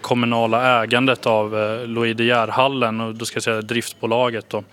kommunala ägandet av Louis De Geer-hallen, och då ska jag säga driftbolaget då,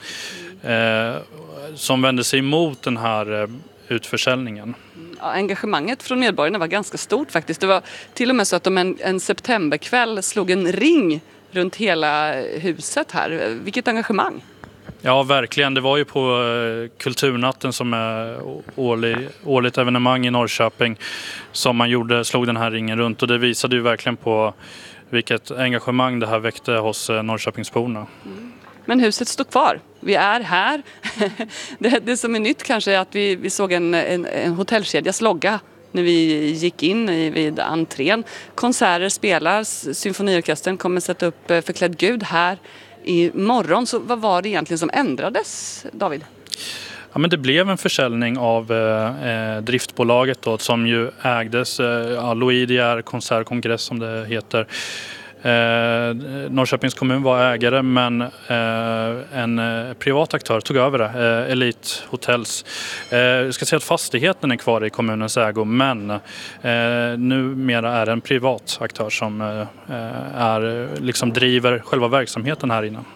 som vände sig emot den här utförsäljningen. Ja, engagemanget från medborgarna var ganska stort faktiskt. Det var till och med så att de en septemberkväll slog en ring runt hela huset här. Vilket engagemang! Ja, verkligen. Det var ju på Kulturnatten, som är årligt evenemang i Norrköping, som man slog den här ringen runt, och det visade ju verkligen på vilket engagemang det här väckte hos Norrköpingsborna. Men huset står kvar. Vi är här. Det som är nytt kanske är att vi såg en hotellkedjas logga när vi gick in vid entrén. Konserter spelas, symfoniorkestern kommer sätta upp Förklädd Gud här imorgon. Så vad var det egentligen som ändrades, David? Ja, men det blev en försäljning av driftbolaget då, som ju ägdes Louis De Geer konsertkongress, som det heter. Norrköpings kommun var ägare, men en privat aktör tog över det, Elite Hotels. Jag ska säga att fastigheten är kvar i kommunens ägo, men numera är det en privat aktör som liksom driver själva verksamheten här inne.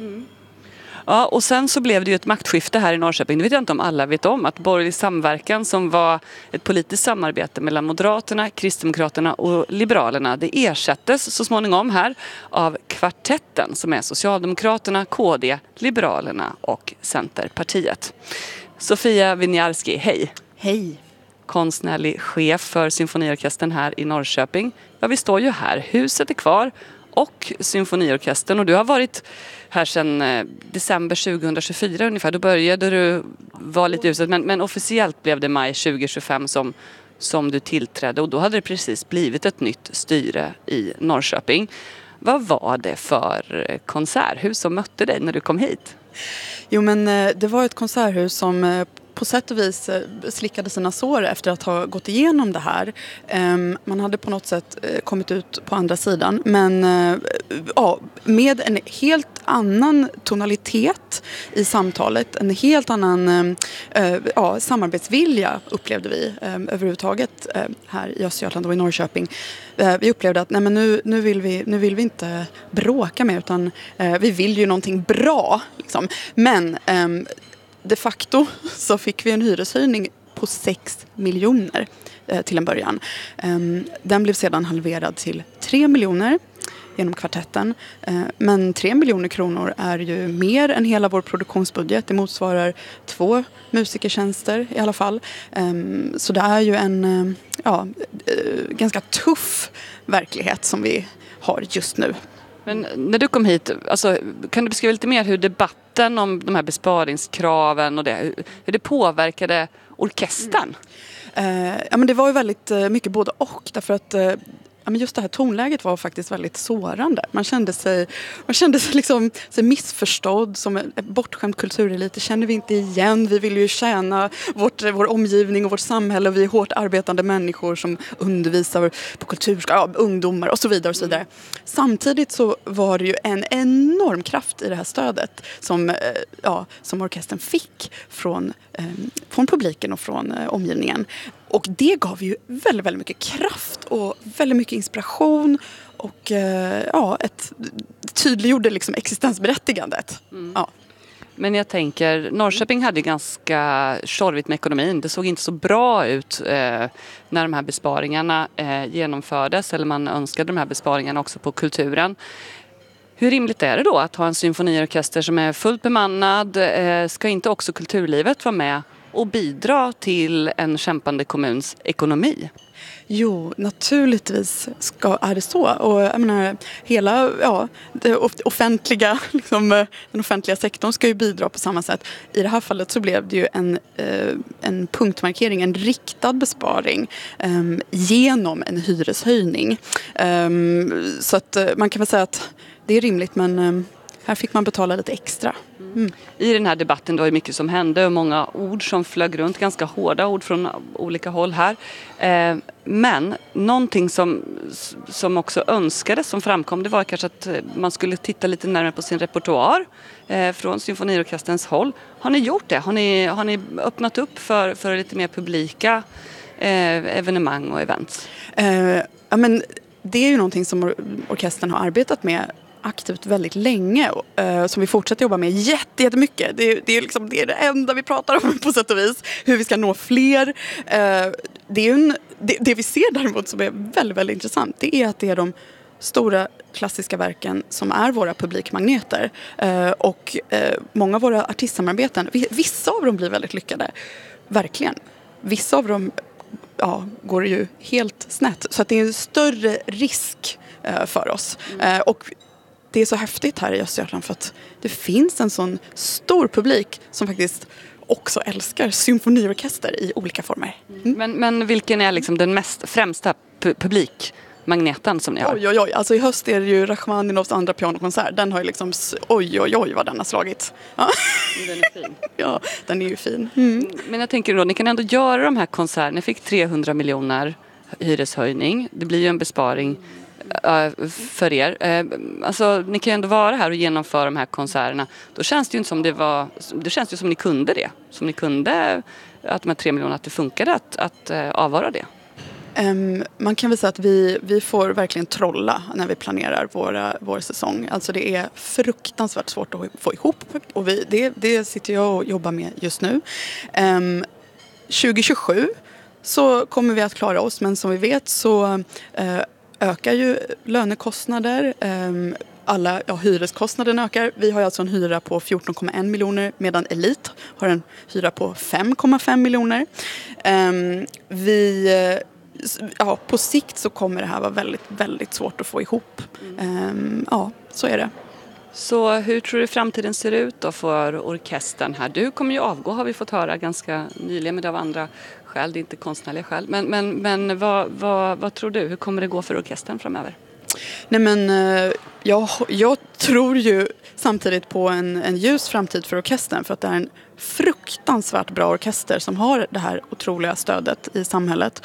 Ja, och sen så blev det ju ett maktskifte här i Norrköping. Det vet jag inte om alla vet om. Att borgerlig samverkan, som var ett politiskt samarbete mellan Moderaterna, Kristdemokraterna och Liberalerna, det ersattes så småningom här av Kvartetten, som är Socialdemokraterna, KD, Liberalerna och Centerpartiet. Sofia Winiarski, hej! Hej! Konstnärlig chef för symfoniorkestern här i Norrköping. Ja, vi står ju här. Huset är kvar och symfoniorkestern, och du har varit här sedan december 2024 ungefär. Då började du vara lite i huset, men officiellt blev det maj 2025 som du tillträdde, och då hade det precis blivit ett nytt styre i Norrköping. Vad var det för konserthus som mötte dig när du kom hit? Jo, men det var ett konserthus som på sätt och vis slickade sina sår efter att ha gått igenom det här. Man hade på något sätt kommit ut på andra sidan, men med en helt annan tonalitet i samtalet, en helt annan samarbetsvilja upplevde vi överhuvudtaget här i Östergötland och i Norrköping. Vi upplevde att nu vill vi inte bråka med, utan vi vill ju någonting bra liksom. Men de facto så fick vi en hyreshöjning på 6 miljoner till en början. Den blev sedan halverad till 3 miljoner genom Kvartetten. Men 3 miljoner kronor är ju mer än hela vår produktionsbudget. Det motsvarar 2 musikertjänster i alla fall. Så det är ju en ganska tuff verkliget som vi har just nu. Men när du kom hit, alltså, kan du beskriva lite mer hur debatten om de här besparingskraven och hur det påverkade orkestern? Men det var ju väldigt mycket både och, därför att just det här tonläget var faktiskt väldigt sårande. Man kände sig liksom missförstådd, som en bortskämd kulturelit. Det känner vi inte igen. Vi vill ju tjäna vår omgivning och vårt samhälle. Vi är hårt arbetande människor som undervisar på ungdomar och så vidare och så vidare. Samtidigt så var det ju en enorm kraft i det här stödet som orkestern fick från publiken och från omgivningen. Och det gav ju väldigt, väldigt mycket kraft och väldigt mycket inspiration och tydliggjorde liksom existensberättigandet. Ja. Men jag tänker, Norrköping hade ganska tjorvigt med ekonomin. Det såg inte så bra ut när de här besparingarna genomfördes, eller man önskade de här besparingarna också på kulturen. Hur rimligt är det då att ha en symfoniorkester som är fullt bemannad? Ska inte också kulturlivet vara med och bidra till en kämpande kommuns ekonomi? Jo, naturligtvis är det så. Och jag menar, hela det offentliga, den offentliga sektorn ska ju bidra på samma sätt. I det här fallet så blev det ju en punktmarkering, en riktad besparing genom en hyreshöjning. Så att man kan väl säga att det är rimligt, men här fick man betala lite extra. I den här debatten var det mycket som hände och många ord som flög runt, ganska hårda ord från olika håll här. Men någonting som också önskades, som framkom, det var kanske att man skulle titta lite närmare på sin repertoar från symfoniorkesterns håll. Har ni gjort det? Har ni öppnat upp för lite mer publika evenemang och events? det är ju någonting som orkestern har arbetat med aktivt väldigt länge, som vi fortsätter jobba med jättemycket. Det är det enda vi pratar om på sätt och vis, hur vi ska nå fler. Det vi ser däremot som är väldigt, väldigt intressant, det är att det är de stora klassiska verken som är våra publikmagneter, och många av våra artistsamarbeten, vissa av dem blir väldigt lyckade, verkligen. Vissa av dem går ju helt snett, så att det är en större risk för oss. Och det är så häftigt här i Östergötland för att det finns en sån stor publik som faktiskt också älskar symfoniorkester i olika former. Men vilken är liksom den mest främsta publikmagneten som ni har? Oj. Alltså i höst är det ju Rachmaninovs andra pianokonsert. Den har ju liksom, oj vad den har slagit. Ja. Den är fin. Ja, den är ju fin. Men jag tänker då, ni kan ändå göra de här konserterna. Ni fick 300 miljoner hyreshöjning. Det blir ju en besparing för er. Alltså, ni kan ju ändå vara här och genomföra de här konserterna. Då känns det ju inte som det känns ju som ni kunde det. Som ni kunde, att de här 3 miljonerna, att det funkade att avvara det. Man kan väl säga att vi får verkligen trolla när vi planerar vår säsong. Alltså det är fruktansvärt svårt att få ihop, och det sitter jag och jobbar med just nu. 2027 så kommer vi att klara oss, men som vi vet så ökar ju lönekostnader, hyreskostnaden ökar. Vi har alltså en hyra på 14,1 miljoner medan Elite har en hyra på 5,5 miljoner. På sikt så kommer det här vara väldigt, väldigt svårt att få ihop. Så är det. Så hur tror du framtiden ser ut då för orkestern här? Du kommer ju avgå, har vi fått höra ganska nyligen, men det av andra skäl, det är inte konstnärliga skäl. Men vad tror du? Hur kommer det gå för orkestern framöver? Nej, men jag tror ju samtidigt på en ljus framtid för orkestern, för att det är en fruktansvärt bra orkester som har det här otroliga stödet i samhället.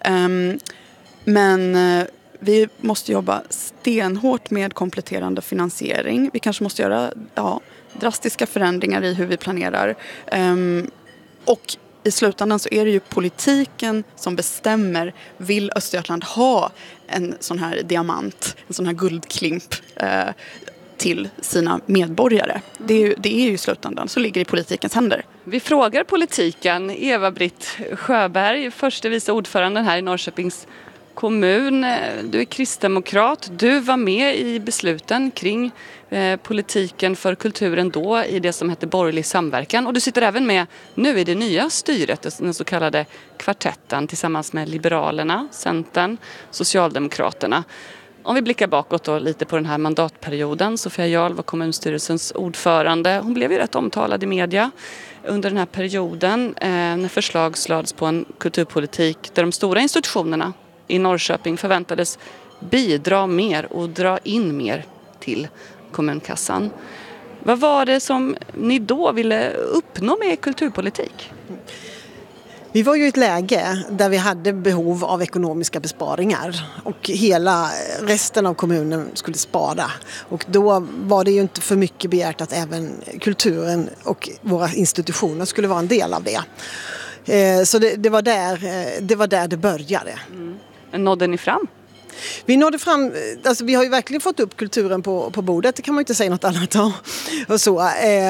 Men vi måste jobba stenhårt med kompletterande finansiering. Vi kanske måste göra drastiska förändringar i hur vi planerar. Och i slutändan så är det ju politiken som bestämmer, vill Östergötland ha en sån här diamant, en sån här guldklimp till sina medborgare. Det är ju i slutändan så ligger det i politikens händer. Vi frågar politiken. Eva-Britt Sjöberg, förste vice ordföranden här i Norrköpings kommun. Du är kristdemokrat. Du var med i besluten kring politiken för kulturen då i det som hette borgerlig samverkan. Och du sitter även med nu i det nya styret, den så kallade kvartetten, tillsammans med Liberalerna, Centern, Socialdemokraterna. Om vi blickar bakåt då lite på den här mandatperioden. Sofia Jarl var kommunstyrelsens ordförande. Hon blev ju rätt omtalad i media under den här perioden när förslag slades på en kulturpolitik där de stora institutionerna i Norrköping förväntades bidra mer och dra in mer till kommunkassan. Vad var det som ni då ville uppnå med kulturpolitik? Vi var ju i ett läge där vi hade behov av ekonomiska besparingar och hela resten av kommunen skulle spara. Och då var det ju inte för mycket begärt att även kulturen och våra institutioner skulle vara en del av det. Så det var där det började. Nådde ni fram? Vi nådde fram, alltså vi har ju verkligen fått upp kulturen på bordet, det kan man ju inte säga något annat om. Och så.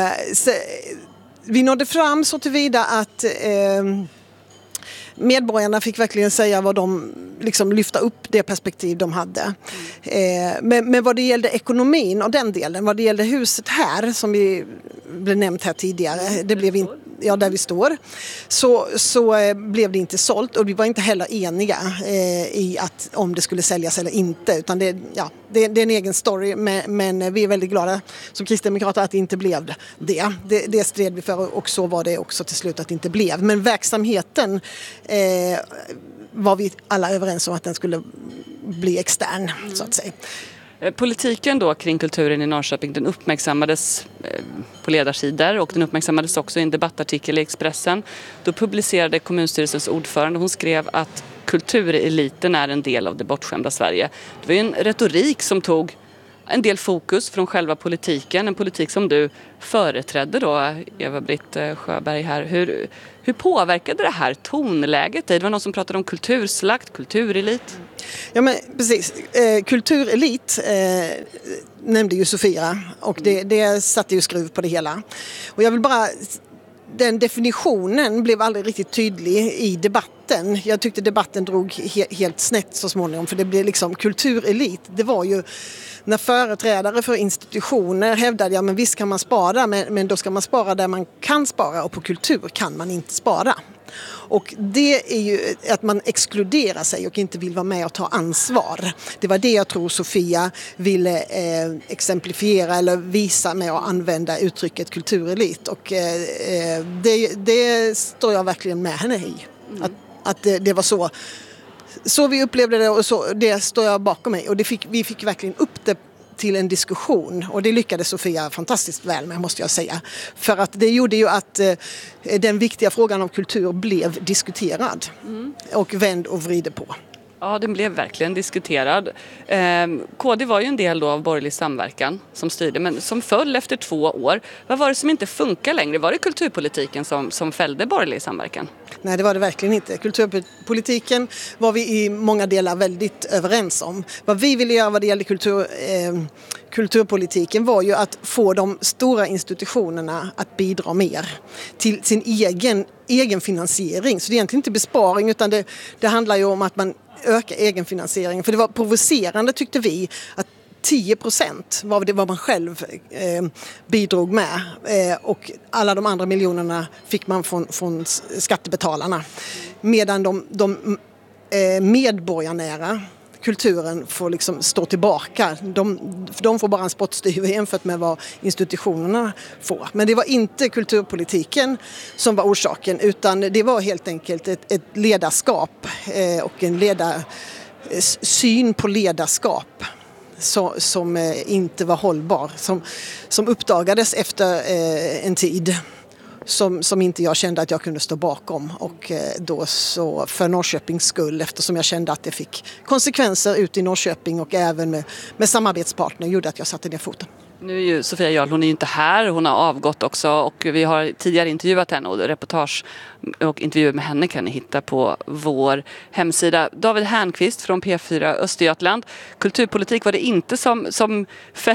Vi nådde fram så tillvida att medborgarna fick verkligen säga vad de liksom lyfta upp det perspektiv de hade. Men vad det gällde ekonomin och den delen, vad det gällde huset här som vi blev nämnt här tidigare, det blev inte, där vi står, så blev det inte sålt och vi var inte heller eniga i att om det skulle säljas eller inte, utan det är en egen story, men vi är väldigt glada som kristdemokrater att det inte blev det. Det stred vi för och så var det också till slut att det inte blev. Men verksamheten var vi alla överens om att den skulle bli extern, så att säga. Politiken då kring kulturen i Norrköping, den uppmärksammades på ledarsidor och den uppmärksammades också i en debattartikel i Expressen. Då publicerade kommunstyrelsens ordförande, hon skrev att kultureliten är en del av det bortskämda Sverige. Det var ju en retorik som tog en del fokus från själva politiken, en politik som du företrädde då, Eva-Britt Sjöberg här. Hur påverkade det här tonläget dig? Det var någon som pratade om kulturslakt, kulturelit. Ja men precis, kulturelit nämnde ju Sofia och det satte ju skruv på det hela. Och jag vill bara, den definitionen blev aldrig riktigt tydlig i debatten. Jag tyckte debatten drog helt snett så småningom, för det blev liksom kulturelit. Det var ju när företrädare för institutioner hävdade, ja men visst kan man spara, men då ska man spara där man kan spara, och på kultur kan man inte spara. Och det är ju att man exkluderar sig och inte vill vara med och ta ansvar. Det var det jag tror Sofia ville exemplifiera eller visa med att använda uttrycket kulturelit. Och det står jag verkligen med henne i. Att det var så vi upplevde det, och så, det står jag bakom mig. Och vi fick verkligen upp det till en diskussion, och det lyckades Sofia fantastiskt väl med, måste jag säga. För att det gjorde ju att den viktiga frågan om kultur blev diskuterad och vänd och vrider på. Ja, den blev verkligen diskuterad. KD var ju en del då av borgerlig samverkan som styrde, men som föll efter 2 år. Vad var det som inte funkar längre? Var det kulturpolitiken som fällde borgerlig samverkan? Nej, det var det verkligen inte. Kulturpolitiken var vi i många delar väldigt överens om. Vad vi ville göra vad det gällde kulturpolitiken var ju att få de stora institutionerna att bidra mer till sin egen finansiering. Så det är egentligen inte besparing, utan det handlar ju om att man ökar egenfinansieringen. För det var provocerande, tyckte vi, att 10% var det vad man själv bidrog med, och alla de andra miljonerna fick man från skattebetalarna. Medan de medborgarnära kulturen får liksom stå tillbaka. De får bara en spottstyver jämfört med vad institutionerna får. Men det var inte kulturpolitiken som var orsaken, utan det var helt enkelt ett ledarskap och en syn på ledarskap som inte var hållbar. Som uppdagades efter en tid. Som inte jag kände att jag kunde stå bakom, och då så för Norrköpings skull, eftersom jag kände att det fick konsekvenser ut i Norrköping och även med samarbetspartner, gjorde att jag satte ner foten. Nu är ju Sofia Jarl, hon är ju inte här, hon har avgått också, och vi har tidigare intervjuat henne, och reportage och intervjuer med henne kan ni hitta på vår hemsida. David Härnqvist från P4 Östergötland. Kulturpolitik var det inte som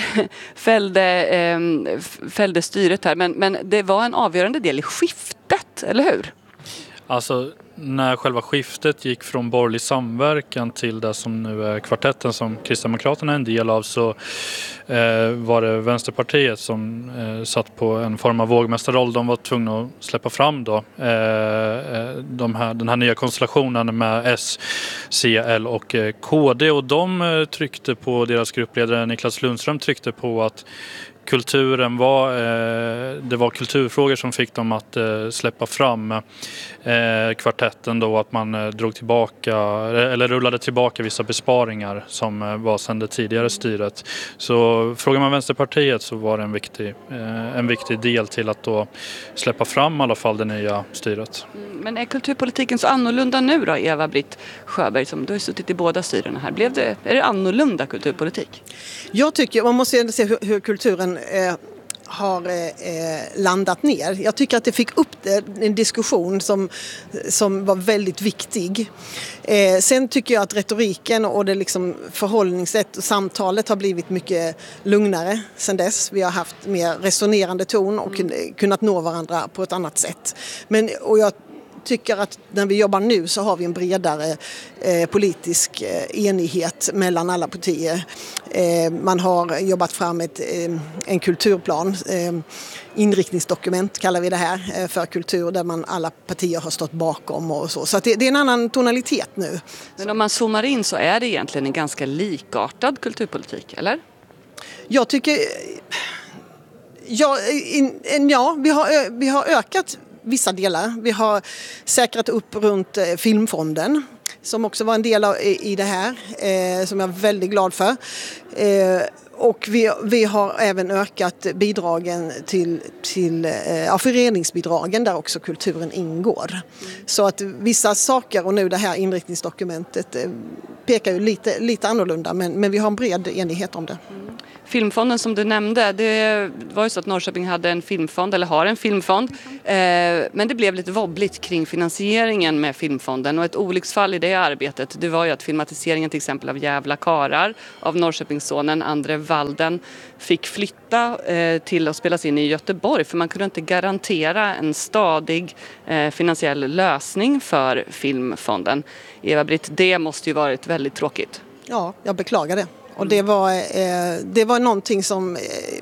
fällde styret här, men det var en avgörande del i skiftet, eller hur? Alltså, när själva skiftet gick från borgerlig samverkan till det som nu är kvartetten som Kristdemokraterna är en del av, så var det Vänsterpartiet som satt på en form av vågmästarroll. De var tvungna att släppa fram då, den här nya konstellationen med S, C, L och KD, och de tryckte på, deras gruppledare Niklas Lundström tryckte på att kulturen det var kulturfrågor som fick dem att släppa fram kvartetten då, att man drog tillbaka eller rullade tillbaka vissa besparingar som var sedan det tidigare styret. Så frågar man Vänsterpartiet så var det en viktig del till att då släppa fram i alla fall det nya styret. Men är kulturpolitiken så annorlunda nu då, Eva-Britt Sjöberg, som du har suttit i båda styrena här? Är det annorlunda kulturpolitik? Jag tycker, man måste ändå se hur kulturen har landat ner. Jag tycker att det fick upp en diskussion som var väldigt viktig. Sen tycker jag att retoriken och det liksom förhållningssätt och samtalet har blivit mycket lugnare sedan dess. Vi har haft mer resonerande ton och kunnat nå varandra på ett annat sätt. Och jag tycker att när vi jobbar nu så har vi en bredare politisk enighet mellan alla partier. Man har jobbat fram en kulturplan, inriktningsdokument kallar vi det här, för kultur, där alla partier har stått bakom och så. Så att det är en annan tonalitet nu. Men om man zoomar in så är det egentligen en ganska likartad kulturpolitik, eller? Jag tycker... Vi har ökat vissa delar. Vi har säkrat upp runt filmfonden som också var en del i det här, som jag är väldigt glad för. Och vi har även ökat bidragen till föreningsbidragen där också kulturen ingår. Så att vissa saker, och nu det här inriktningsdokumentet pekar ju lite annorlunda, men vi har en bred enighet om det. Filmfonden som du nämnde, det var ju så att Norrköping hade en filmfond, eller har en filmfond. Men det blev lite wobbligt kring finansieringen med filmfonden. Och ett olycksfall i det arbetet, det var ju att filmatiseringen till exempel av Jävla karar av Norrköpingssonen Andre Walden fick flytta till att spelas in i Göteborg. För man kunde inte garantera en stadig finansiell lösning för filmfonden. Eva-Britt, det måste ju varit väldigt tråkigt. Ja, jag beklagar det. Och det var någonting som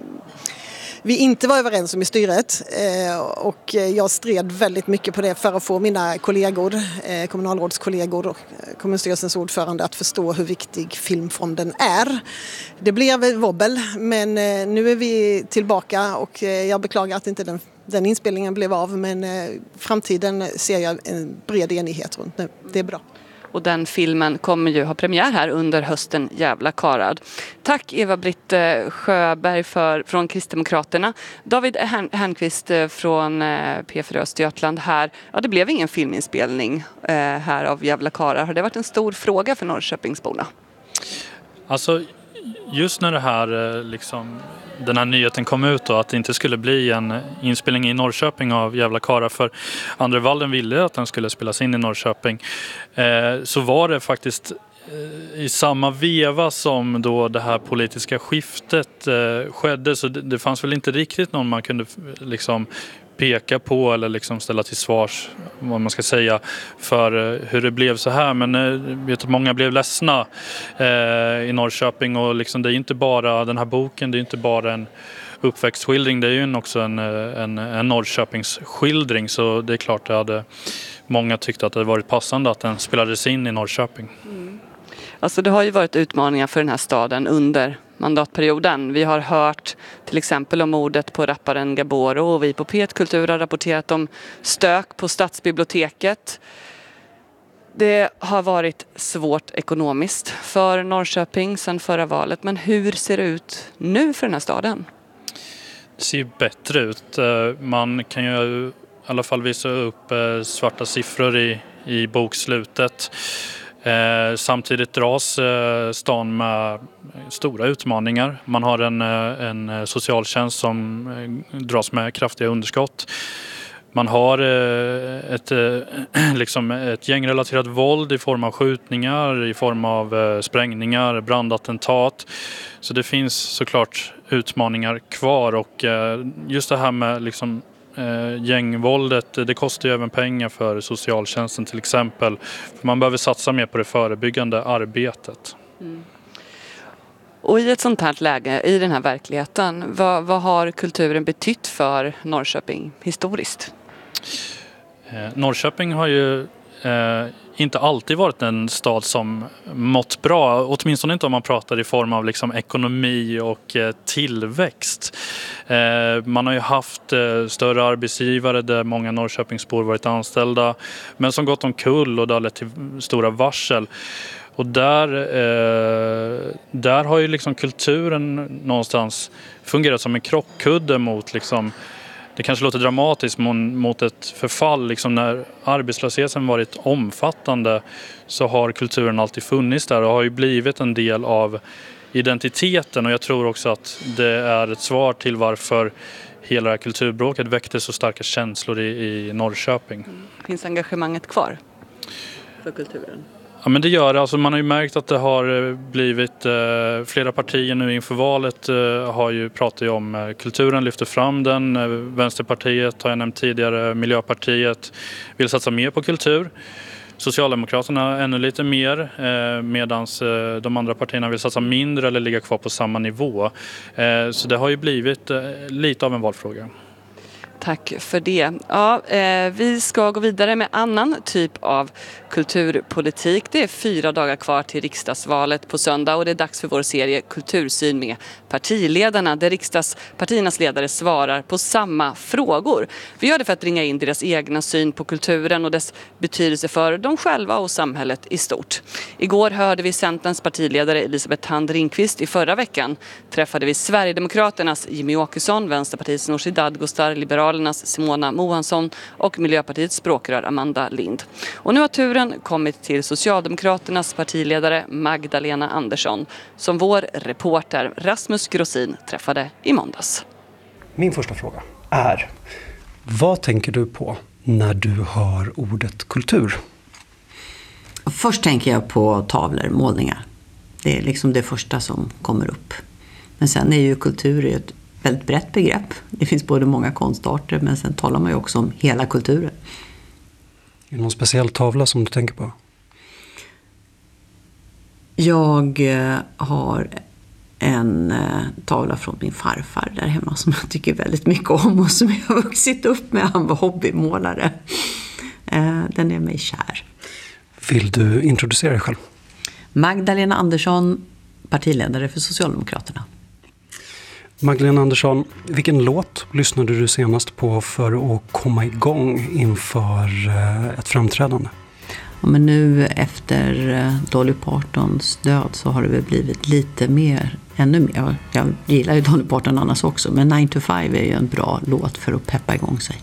vi inte var överens om i styret och jag stred väldigt mycket på det för att få mina kollegor, kommunalrådskollegor och kommunstyrelsens ordförande att förstå hur viktig filmfonden är. Det blev wobbel, men nu är vi tillbaka och jag beklagar att inte den inspelningen blev av, men framtiden ser jag en bred enighet runt nu. Det är bra. Och den filmen kommer ju ha premiär här under hösten, Jävla karad. Tack Eva-Britt Sjöberg från Kristdemokraterna. David Hernqvist från P4 Östergötland här. Ja, det blev ingen filminspelning här av Jävla karad. Har det varit en stor fråga för Norrköpingsborna? Alltså, just när det här den här nyheten kom ut då, att det inte skulle bli en inspelning i Norrköping av Jävla karlar, för Andre Walden ville att den skulle spelas in i Norrköping, så var det faktiskt i samma veva som då det här politiska skiftet skedde, så det fanns väl inte riktigt någon man kunde peka på eller ställa till svars, vad man ska säga, för hur det blev så här. Men jag vet att många blev ledsna i Norrköping, och det är inte bara den här boken, det är inte bara en uppväxtskildring, det är ju också en Norrköpingsskildring, så det är klart många tyckte att det hade varit passande att den spelades in i Norrköping. Alltså det har ju varit utmaningar för den här staden under mandatperioden. Vi har hört till exempel om mordet på rapparen Gaboro, och vi på P1 Kultur har rapporterat om stök på Stadsbiblioteket. Det har varit svårt ekonomiskt för Norrköping sedan förra valet, men hur ser det ut nu för den här staden? Det ser ju bättre ut. Man kan ju i alla fall visa upp svarta siffror i bokslutet. Samtidigt dras stan med stora utmaningar. Man har en socialtjänst som dras med kraftiga underskott. Man har ett gängrelaterat våld i form av skjutningar, i form av sprängningar, brandattentat. Så det finns såklart utmaningar kvar, och just det här med gängvåldet, det kostar ju även pengar för socialtjänsten till exempel. Man behöver satsa mer på det förebyggande arbetet. Mm. Och i ett sånt här läge, i den här verkligheten, vad har kulturen betytt för Norrköping historiskt? Norrköping har ju inte alltid varit en stad som mått bra, åtminstone inte om man pratar i form av ekonomi och tillväxt. Man har ju haft större arbetsgivare där många Norrköpingsbor varit anställda, men som gått omkull, och det har lett till stora varsel. Och där har ju kulturen någonstans fungerat som en krockkudde mot det kanske låter dramatiskt, mot ett förfall. När arbetslösheten varit omfattande så har kulturen alltid funnits där och har ju blivit en del av identiteten. Och jag tror också att det är ett svar till varför hela det här kulturbråket väckte så starka känslor i Norrköping. Finns engagemanget kvar för kulturen? Ja, men det gör det. Alltså man har ju märkt att det har blivit flera partier nu inför valet har ju pratat om kulturen, lyfter fram den. Vänsterpartiet har jag nämnt tidigare, Miljöpartiet vill satsa mer på kultur. Socialdemokraterna ännu lite mer, medan de andra partierna vill satsa mindre eller ligga kvar på samma nivå. Så det har ju blivit lite av en valfråga. Tack för det. Ja, vi ska gå vidare med annan typ av kulturpolitik. Det är 4 dagar kvar till riksdagsvalet på söndag, och det är dags för vår serie Kultursyn med partiledarna, där riksdagspartiernas ledare svarar på samma frågor. Vi gör det för att ringa in deras egna syn på kulturen och dess betydelse för dem själva och samhället i stort. Igår hörde vi Centerns partiledare Elisabeth Thand Ringqvist. I förra veckan träffade vi Sverigedemokraternas Jimmy Åkesson, Vänsterpartiets Nooshi Dadgostar, Liberalernas Liberalernas Simona Mohansson och Miljöpartiets språkrör Amanda Lind. Och nu har turen kommit till Socialdemokraternas partiledare Magdalena Andersson som vår reporter Rasmus Grossin träffade i måndags. Min första fråga är, vad tänker du på när du hör ordet kultur? Först tänker jag på tavlor, målningar. Det är liksom det första som kommer upp. Men sen är ju kultur ett väldigt brett begrepp. Det finns både många konstarter, men sen talar man ju också om hela kulturen. Är det någon speciell tavla som du tänker på? Jag har en tavla från min farfar där hemma som jag tycker väldigt mycket om och som jag har vuxit upp med. Han var hobbymålare. Den är mig kär. Vill du introducera dig själv? Magdalena Andersson, partiledare för Socialdemokraterna. Magdalena Andersson, vilken låt lyssnade du senast på för att komma igång inför ett framträdande? Ja, men nu efter Dolly Partons död så har det väl blivit lite mer, ännu mer. Jag gillar ju Dolly Parton annars också, men 9 to 5 är ju en bra låt för att peppa igång sig.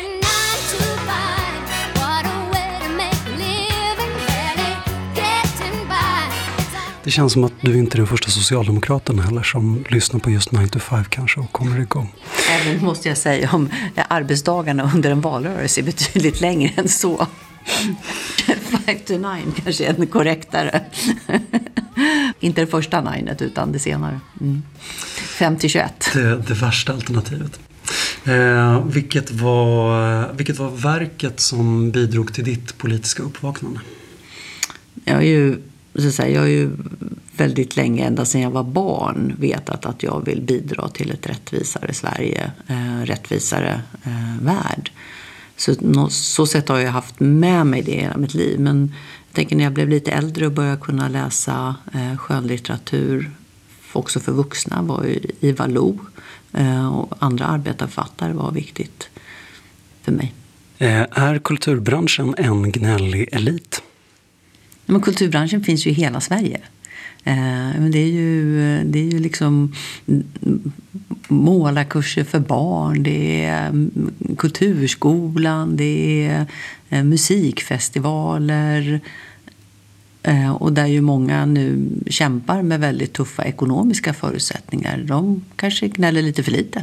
Det känns som att du inte är den första socialdemokraten heller som lyssnar på just 9 to 5 kanske och kommer igång. Även måste jag säga om arbetsdagarna under en valrörelse är betydligt längre än så. 5 to 9 kanske är en korrektare. Inte det första 9 utan det senare. 5 till 21. Det värsta alternativet. Vilket var verket som bidrog till ditt politiska uppvaknande? Jag har ju väldigt länge, ända sedan jag var barn, vetat att jag vill bidra till ett rättvisare Sverige, rättvisare värld. Så sätt har jag haft med mig det hela mitt liv. Men jag tänker när jag blev lite äldre och började kunna läsa skönlitteratur också för vuxna var ju Ivar Lo och andra arbetarförfattare var viktigt för mig. Är kulturbranschen en gnällig elit? Men kulturbranschen finns ju i hela Sverige. Men det är ju liksom målarkurser för barn, det är kulturskolan, det är musikfestivaler och där ju många nu kämpar med väldigt tuffa ekonomiska förutsättningar. De kanske gnäller lite för lite.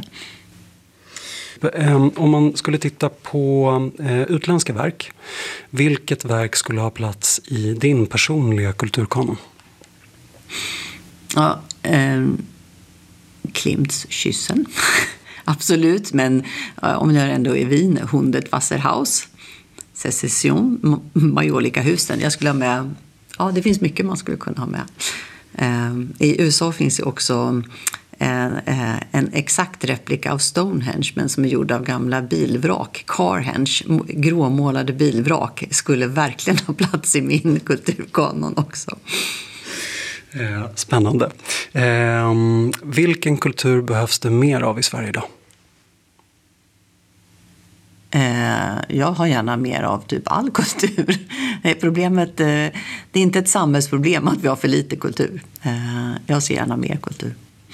Om man skulle titta på utländska verk, vilket verk skulle ha plats i din personliga kulturkanon? Ja, Klimts Kyssen. Absolut, men om jag ändå är Wien, Hundet Wasserhaus, Secession, Majolika-husen. Jag skulle ha med, ja det finns mycket man skulle kunna ha med. I USA finns det också en exakt replika av Stonehenge men som är gjord av gamla bilvrak. Carhenge, gråmålade bilvrak, skulle verkligen ha plats i min kulturkanon också. Spännande. Vilken kultur behövs det mer av i Sverige idag? Jag har gärna mer av typ all kultur. Problemet, det är inte ett samhällsproblem att vi har för lite kultur. Jag ser gärna mer kultur.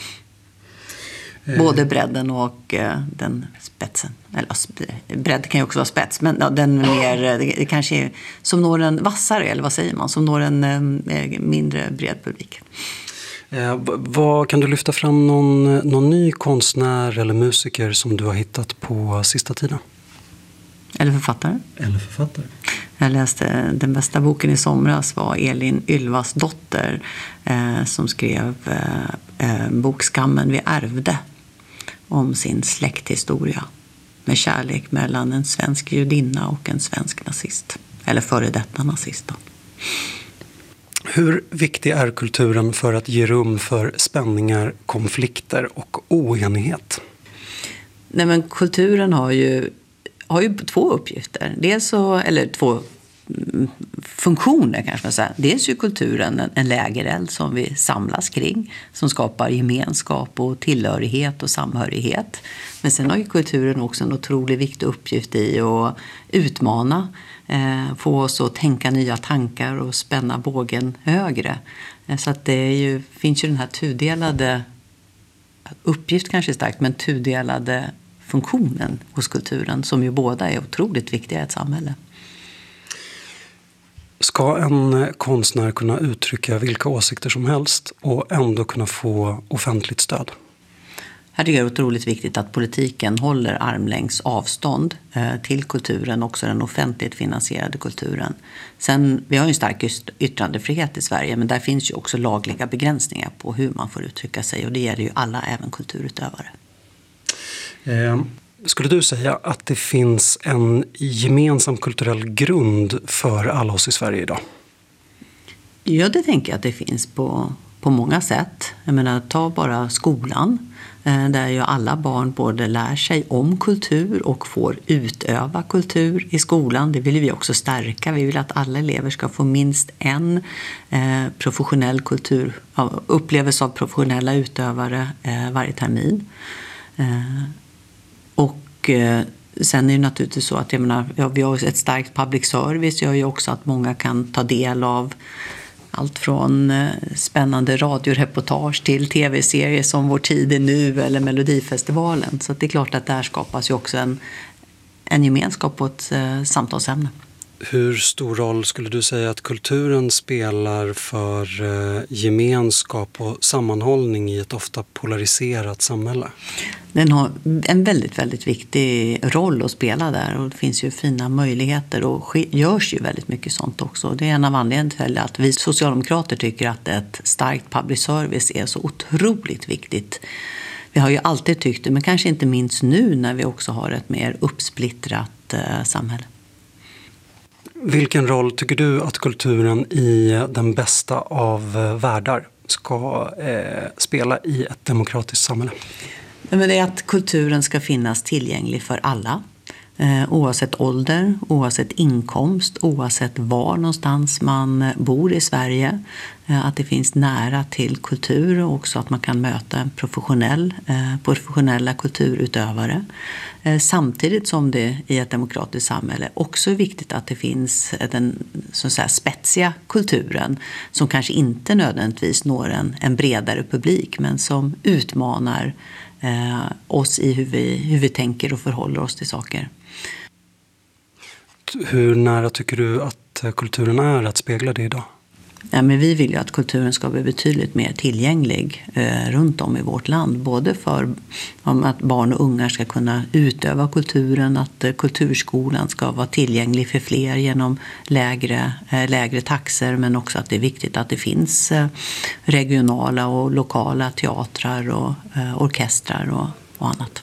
Både bredden och den spetsen. Eller bredd kan ju också vara spets, men den mer, det kanske är som når en vassare, eller vad säger man, som når en mindre bred publik. Vad kan du lyfta fram någon ny konstnär eller musiker som du har hittat på sista tiden? Eller författare. Jag läste den bästa boken i somras var Elin Ylvas dotter som skrev bokskammen vi ärvde om sin släkthistoria med kärlek mellan en svensk judinna och en svensk nazist. Eller före detta nazist då. Hur viktig är kulturen för att ge rum för spänningar, konflikter och oenighet? Nej, men kulturen har ju två uppgifter. Dels eller två funktioner kanske man säger. Dels är kulturen en lägereld som vi samlas kring, som skapar gemenskap och tillhörighet och samhörighet. Men sen har ju kulturen också en otroligt viktig uppgift i att utmana, få oss att tänka nya tankar och spänna bågen högre. Så att det finns ju den här tudelade uppgift kanske starkt, men tudelade funktionen hos kulturen, som ju båda är otroligt viktiga i ett samhälle. Ska en konstnär kunna uttrycka vilka åsikter som helst och ändå kunna få offentligt stöd? Här tycker jag det är otroligt viktigt att politiken håller armlängds avstånd till kulturen, också den offentligt finansierade kulturen. Sen, vi har ju en stark yttrandefrihet i Sverige, men där finns ju också lagliga begränsningar på hur man får uttrycka sig, och det gäller ju alla, även kulturutövare. Skulle du säga att det finns en gemensam kulturell grund för alla oss i Sverige idag? Ja, det tänker jag att det finns på många sätt. Jag menar, ta bara skolan, där ju alla barn både lär sig om kultur och får utöva kultur i skolan. Det vill vi också stärka. Vi vill att alla elever ska få minst en professionell upplevelse av professionella utövare varje termin. Och sen är det naturligtvis så att vi har ett starkt public service, gör ju också att många kan ta del av allt från spännande radioreportage till tv-serier som Vår tid är nu eller Melodifestivalen. Så det är klart att där skapas ju också en gemenskap på ett samtalsämne. Hur stor roll skulle du säga att kulturen spelar för gemenskap och sammanhållning i ett ofta polariserat samhälle? Den har en väldigt, väldigt viktig roll att spela där, och det finns ju fina möjligheter och görs ju väldigt mycket sånt också. Det är en av anledningarna till att vi socialdemokrater tycker att ett starkt public service är så otroligt viktigt. Vi har ju alltid tyckt det, men kanske inte minst nu när vi också har ett mer uppsplittrat samhälle. Vilken roll tycker du att kulturen i den bästa av världar ska spela i ett demokratiskt samhälle? Men det är att kulturen ska finnas tillgänglig för alla. Oavsett ålder, oavsett inkomst, oavsett var någonstans man bor i Sverige. Att det finns nära till kultur och också att man kan möta professionella kulturutövare. Samtidigt som det i ett demokratiskt samhälle också är viktigt att det finns den så att säga spetsiga kulturen som kanske inte nödvändigtvis når en bredare publik, men som utmanar oss i hur vi tänker och förhåller oss till saker. Hur nära tycker du att kulturen är att spegla det idag? Ja, men vi vill ju att kulturen ska bli betydligt mer tillgänglig runt om i vårt land. Både för att barn och unga ska kunna utöva kulturen, att kulturskolan ska vara tillgänglig för fler genom lägre taxor, men också att det är viktigt att det finns regionala och lokala teatrar och orkestrar och annat.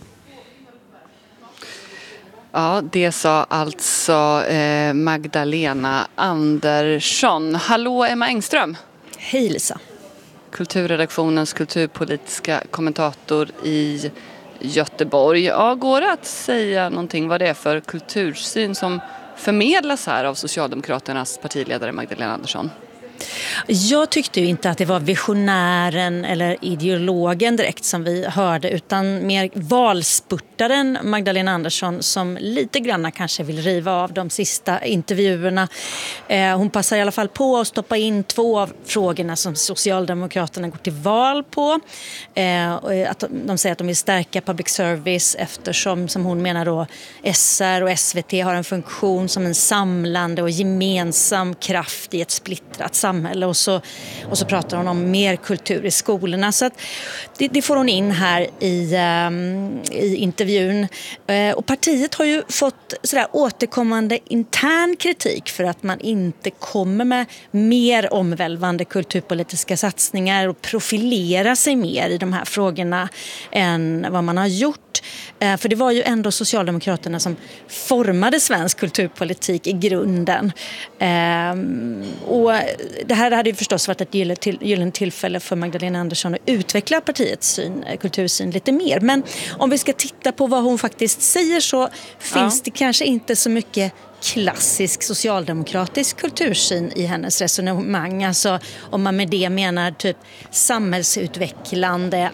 Ja, det sa alltså Magdalena Andersson. Hallå Emma Engström. Hej Lisa. Kulturredaktionens kulturpolitiska kommentator i Göteborg. Ja, går det att säga någonting vad det är för kultursyn som förmedlas här av Socialdemokraternas partiledare Magdalena Andersson? Jag tyckte ju inte att det var visionären eller ideologen direkt som vi hörde, utan mer valspurtaren Magdalena Andersson som lite grann kanske vill riva av de sista intervjuerna. Hon passar i alla fall på att stoppa in 2 av frågorna som Socialdemokraterna går till val på. Att de säger att de vill stärka public service eftersom, som hon menar då, SR och SVT har en funktion som en samlande och gemensam kraft i ett splittrat samhälle, och så pratar hon om mer kultur i skolorna. Så att det får hon in här i intervjun. Och partiet har ju fått sådär återkommande intern kritik för att man inte kommer med mer omvälvande kulturpolitiska satsningar och profilera sig mer i de här frågorna än vad man har gjort. För det var ju ändå Socialdemokraterna som formade svensk kulturpolitik i grunden. Och det här hade ju förstås varit ett gyllene tillfälle för Magdalena Andersson att utveckla partiets kultursyn lite mer. Men om vi ska titta på vad hon faktiskt säger, så finns det kanske inte så mycket klassisk socialdemokratisk kultursyn i hennes resonemang. Alltså om man med det menar typ samhällsutvecklande,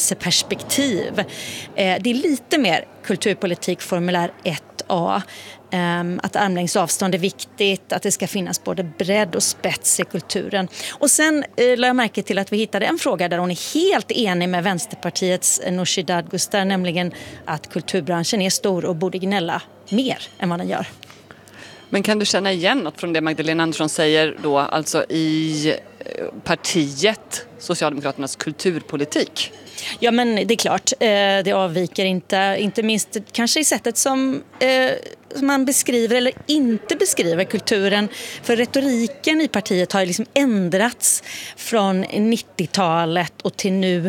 arbetarrörelseperspektiv. Det är lite mer kulturpolitik formulär 1A. att armlängds avstånd är viktigt, att det ska finnas både bredd och spets i kulturen. Och sen la jag märke till att vi hittade en fråga där hon är helt enig med Vänsterpartiets Nooshi Dadgostar, nämligen att kulturbranschen är stor och borde gnälla mer än vad den gör. Men kan du känna igen något från det Magdalena Andersson säger då, alltså i partiet Socialdemokraternas kulturpolitik? Ja, men det är klart, det avviker inte minst kanske i sättet som man beskriver eller inte beskriver kulturen. För retoriken i partiet har liksom ändrats från 90-talet och till nu.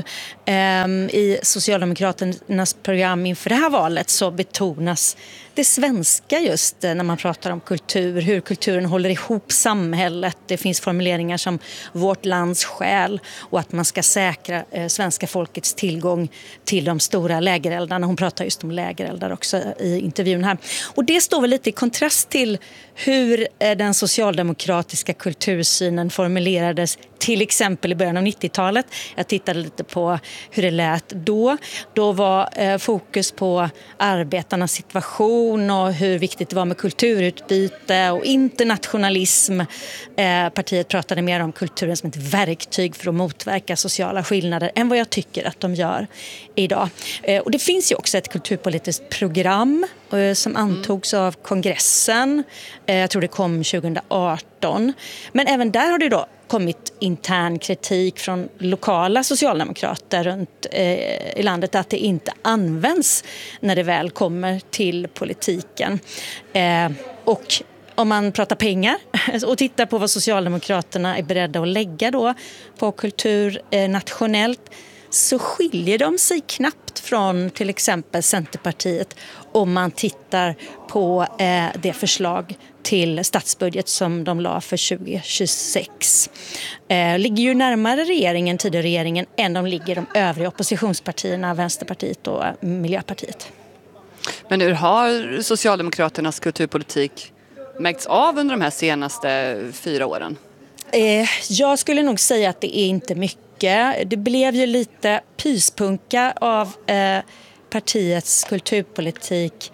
I Socialdemokraternas program inför det här valet så betonas det svenska just när man pratar om kultur, hur kulturen håller ihop samhället. Det finns formuleringar som vårt lands själ och att man ska säkra svenska folkets tillgång till de stora lägereldarna. Hon pratar just om lägereldar också i intervjun här. Och det står väl lite i kontrast till hur den socialdemokratiska kultursynen formulerades till exempel i början av 90-talet. Jag tittade lite på hur det lät då. Då var fokus på arbetarnas situation och hur viktigt det var med kulturutbyte och internationalism. Partiet pratade mer om kulturen som ett verktyg för att motverka sociala skillnader än vad jag tycker att de gör idag. Och det finns ju också ett kulturpolitiskt program som antogs av kongressen. Jag tror det kom 2018. Men även där har det då kommit intern kritik från lokala socialdemokrater runt i landet att det inte används när det väl kommer till politiken. Och om man pratar pengar och tittar på vad Socialdemokraterna är beredda att lägga då på kultur nationellt, så skiljer de sig knappt från till exempel Centerpartiet om man tittar på det förslag till statsbudget som de la för 2026. Ligger ju närmare tidigare regeringen än de ligger de övriga oppositionspartierna, Vänsterpartiet och Miljöpartiet. Men hur har Socialdemokraternas kulturpolitik märkts av under de här senaste 4 åren? Jag skulle nog säga att det är inte mycket. Det blev ju lite pyspunka av partiets kulturpolitik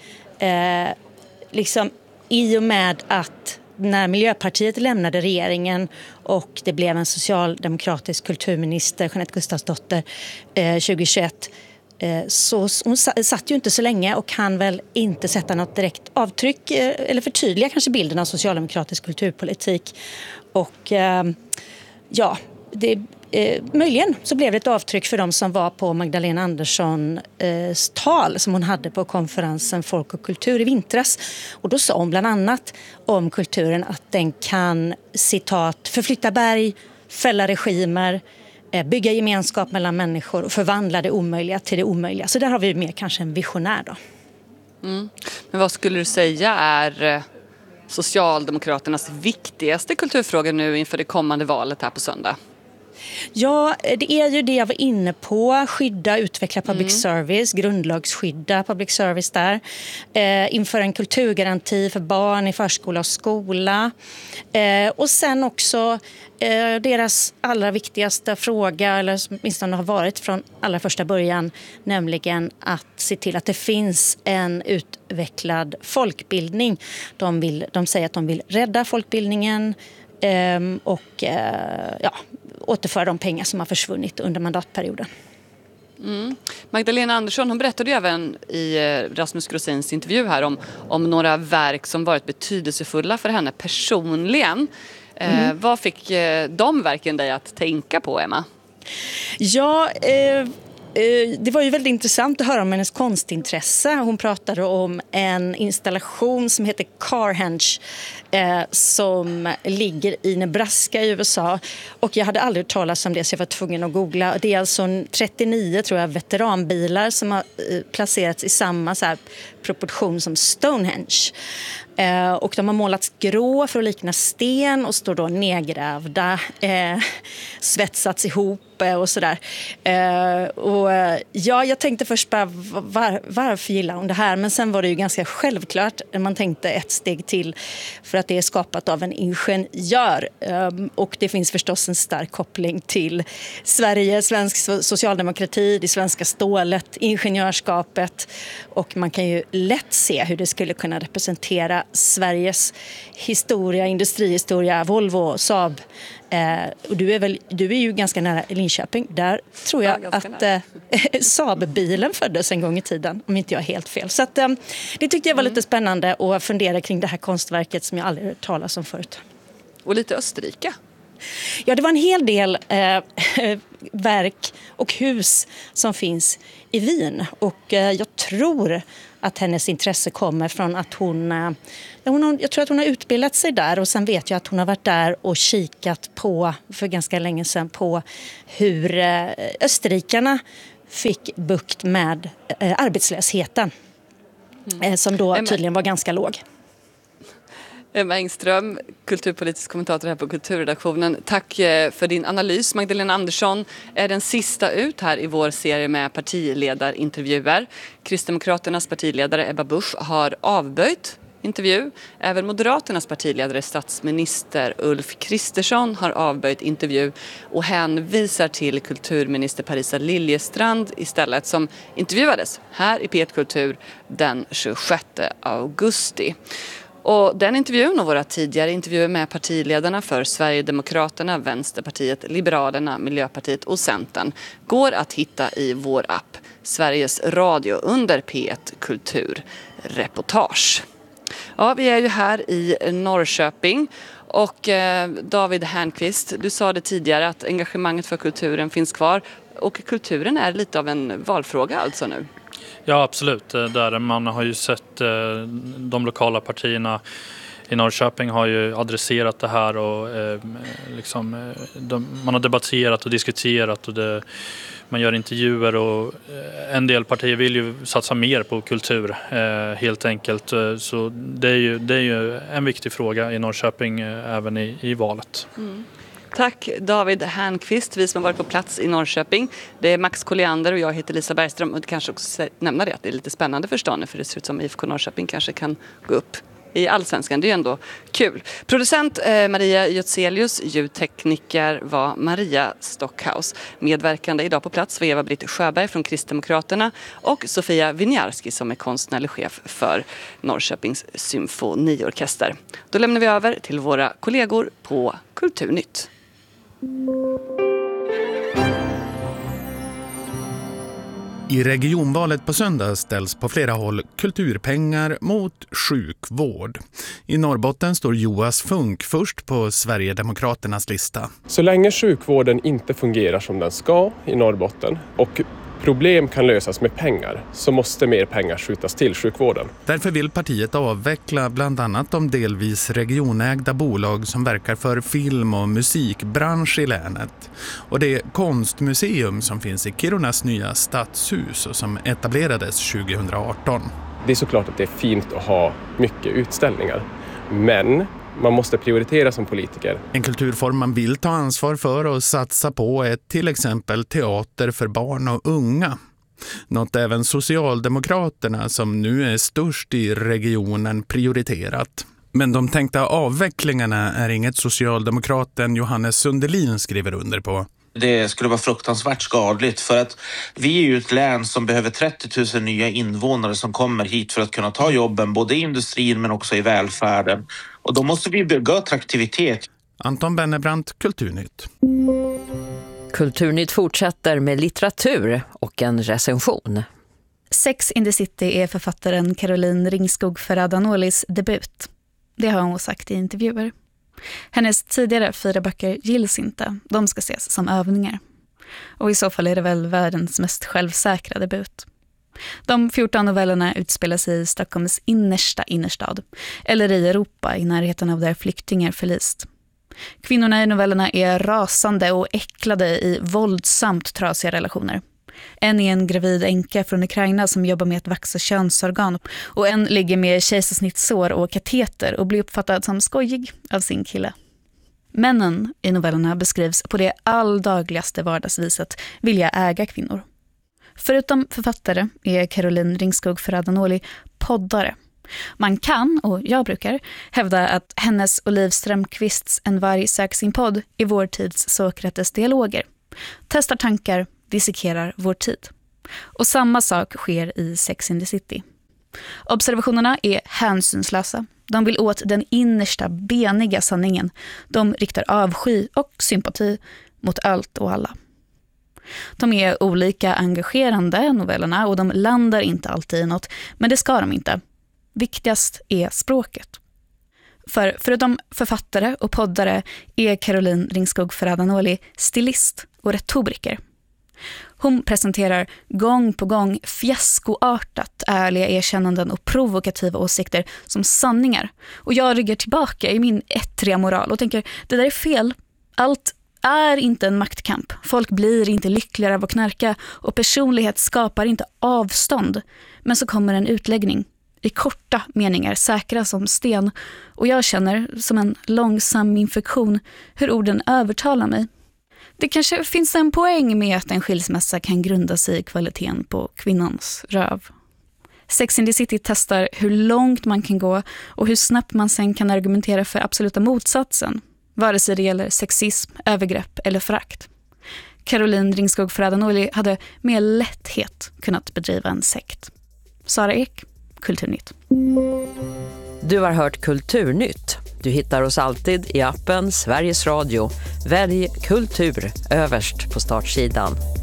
liksom i och med att när Miljöpartiet lämnade regeringen och det blev en socialdemokratisk kulturminister, Jeanette Gustafsdotter, 2021, så hon satt ju inte så länge och kan väl inte sätta något direkt avtryck eller förtydliga kanske bilden av socialdemokratisk kulturpolitik. Och ja, möjligen så blev det ett avtryck för de som var på Magdalena Anderssons tal som hon hade på konferensen Folk och kultur i vintras. Och då sa hon bland annat om kulturen att den kan, citat, förflytta berg, fälla regimer, bygga gemenskap mellan människor och förvandla det omöjliga till det omöjliga. Så där har vi mer kanske en visionär då. Men vad skulle du säga är Socialdemokraternas viktigaste kulturfråga nu inför det kommande valet här på söndag? Ja, det är ju det jag var inne på. Skydda, utveckla public service, grundlagsskydda public service där. Införa en kulturgaranti för barn i förskola och skola. Och sen också deras allra viktigaste fråga, eller åtminstone har varit från allra första början, nämligen att se till att det finns en utvecklad folkbildning. De säger att de vill rädda folkbildningen och återföra de pengar som har försvunnit under mandatperioden. Magdalena Andersson, hon berättade ju även i Rasmus Grosins intervju här om några verk som varit betydelsefulla för henne personligen. Vad fick de verken dig att tänka på, Emma? Ja, det var ju väldigt intressant att höra om hennes konstintresse. Hon pratade om en installation som heter Carhenge som ligger i Nebraska i USA. Och jag hade aldrig hört talas om det så jag var tvungen att googla. Det är alltså 39 tror jag veteranbilar som har placerats i samma så här proportion som Stonehenge. Och de har målats grå för att likna sten och står då nedgrävda, svetsats ihop och sådär. Jag tänkte först bara, varför gillar hon det här? Men sen var det ju ganska självklart. Man tänkte ett steg till för att det är skapat av en ingenjör. Och det finns förstås en stark koppling till Sverige, svensk socialdemokrati, det svenska stålet, ingenjörskapet. Och man kan ju lätt se hur det skulle kunna representera Sveriges historia, industrihistoria, Volvo, Saab. Och du är ju ganska nära Linköping. Där tror jag att Saab-bilen föddes en gång i tiden, om inte jag är helt fel. Så att, det tyckte jag var lite spännande att fundera kring det här konstverket som jag aldrig hört talas om förut. Och lite Österrike. Ja, det var en hel del verk och hus som finns i Wien. Och jag tror att hennes intresse kommer från att jag tror att hon har utbildat sig där, och sen vet jag att hon har varit där och kikat på, för ganska länge sedan, på hur österrikarna fick bukt med arbetslösheten som då tydligen var ganska låg. Emma Engström, kulturpolitisk kommentator här på Kulturredaktionen. Tack för din analys. Magdalena Andersson är den sista ut här i vår serie med partiledarintervjuer. Kristdemokraternas partiledare Ebba Busch har avböjt intervju. Även Moderaternas partiledare, statsminister Ulf Kristersson, har avböjt intervju och hänvisar till kulturminister Parisa Liljestrand istället, som intervjuades här i P1 Kultur den 26 augusti. Och den intervjun och våra tidigare intervjuer med partiledarna för Sverigedemokraterna, Vänsterpartiet, Liberalerna, Miljöpartiet och Centern går att hitta i vår app Sveriges Radio under P1 Kulturreportage. Ja, vi är ju här i Norrköping och David Hernqvist, du sa det tidigare att engagemanget för kulturen finns kvar, och kulturen är lite av en valfråga alltså nu. Ja, absolut. Där man har ju sett de lokala partierna i Norrköping har ju adresserat det här, och man har debatterat och diskuterat, och man gör intervjuer, och en del partier vill ju satsa mer på kultur helt enkelt. Så det är ju en viktig fråga i Norrköping även i valet. Mm. Tack David Hernqvist, vi som har varit på plats i Norrköping. Det är Max Colliander och jag heter Lisa Bergström, och kanske också nämna det att det är lite spännande för stan, för det ser ut som IFK Norrköping kanske kan gå upp i Allsvenskan. Det är ju ändå kul. Producent Maria Götzelius, ljudtekniker var Maria Stockhaus. Medverkande idag på plats var Eva-Britt Sjöberg från Kristdemokraterna och Sofia Winiarski som är konstnärlig chef för Norrköpings symfoniorkester. Då lämnar vi över till våra kollegor på Kulturnytt. I regionvalet på söndag ställs på flera håll kulturpengar mot sjukvård. I Norrbotten står Joas Funk först på Sverigedemokraternas lista. Så länge sjukvården inte fungerar som den ska i Norrbotten och problem kan lösas med pengar, så måste mer pengar skjutas till sjukvården. Därför vill partiet avveckla bland annat de delvis regionägda bolag som verkar för film- och musikbransch i länet. Och det konstmuseum som finns i Kirunas nya stadshus och som etablerades 2018. Det är såklart att det är fint att ha mycket utställningar, men man måste prioritera som politiker. En kulturform man vill ta ansvar för och satsa på är till exempel teater för barn och unga. Något även Socialdemokraterna, som nu är störst i regionen, prioriterat. Men de tänkta avvecklingarna är inget Socialdemokraten Johannes Sundelin skriver under på. Det skulle vara fruktansvärt skadligt, för att vi är ju ett län som behöver 30 000 nya invånare som kommer hit för att kunna ta jobben både i industrin men också i välfärden. Och då måste vi bygga attraktivitet. Anton Bennebrant, Kulturnytt. Kulturnytt fortsätter med litteratur och en recension. Sex in the City är författaren Caroline Ringskog Ferrada-Nordlis debut. Det har hon sagt i intervjuer. Hennes tidigare 4 böcker gills inte. De ska ses som övningar. Och i så fall är det väl världens mest självsäkra debut. De 14 novellerna utspelar sig i Stockholms innerstad, eller i Europa i närheten av där flyktingar förlist. Kvinnorna i novellerna är rasande och äcklade i våldsamt trasiga relationer. En är en gravid änka från Ukraina som jobbar med att vaxa könsorgan. Och en ligger med kejsarsnittsår och kateter och blir uppfattad som skojig av sin kille. Männen i novellerna beskrivs på det alldagligaste vardagsviset vilja äga kvinnor. Förutom författare är Caroline Ringskog Ferrada-Noli poddare. Man kan, och jag brukar, hävda att hennes och Liv Strömquists En varg söker sin podd är vår tids Sokrates dialoger. Testar tankar, dissekerar vår tid. Och samma sak sker i Sex and the City. Observationerna är hänsynslösa. De vill åt den innersta, beniga sanningen. De riktar avsky och sympati mot allt och alla. De är olika engagerande, novellerna, och de landar inte alltid i något, men det ska de inte. Viktigast är språket. För förutom författare och poddare är Caroline Ringskog Ferrada-Noli stilist och retoriker. Hon presenterar gång på gång fiaskoartat ärliga erkännanden och provokativa åsikter som sanningar. Och jag ryggar tillbaka i min ettriga moral och tänker, det där är fel. Allt är inte en maktkamp. Folk blir inte lyckligare av att knarka och personlighet skapar inte avstånd. Men så kommer en utläggning. I korta meningar, säkra som sten. Och jag känner, som en långsam infektion, hur orden övertalar mig. Det kanske finns en poäng med att en skilsmässa kan grunda sig i kvaliteten på kvinnans röv. Sex and the City testar hur långt man kan gå och hur snabbt man sen kan argumentera för absoluta motsatsen. Vare sig det gäller sexism, övergrepp eller förakt. Caroline Ringskog Ferrada-Noli hade med lätthet kunnat bedriva en sekt. Sara Ek, Kulturnytt. Du har hört Kulturnytt. Du hittar oss alltid i appen Sveriges Radio. Välj kultur överst på startsidan.